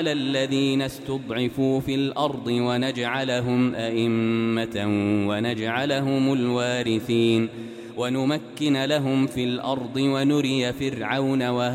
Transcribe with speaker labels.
Speaker 1: الذين استضعفوا في الأرض ونجعلهم أئمة ونجعلهم الوارثين ونمكن لهم في الأرض ونري فرعون